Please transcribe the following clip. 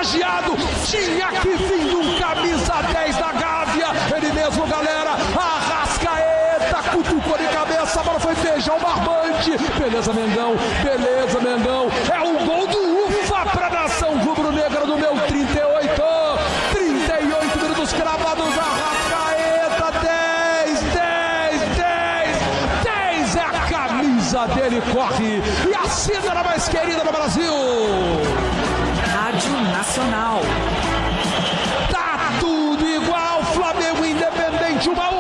chantageado, tinha que vir um camisa 10 da Gávea, ele mesmo, galera, Arrascaeta, cutucou de cabeça, a bola foi beijar o barbante, beleza Mengão, é um gol do Ufa pra nação rubro-negra do meu 38 minutos cravados, Arrascaeta, 10 é a camisa dele, corre e a cidadã mais querida do Brasil. Rádio Nacional. Tá tudo igual, Flamengo Independente 1-1.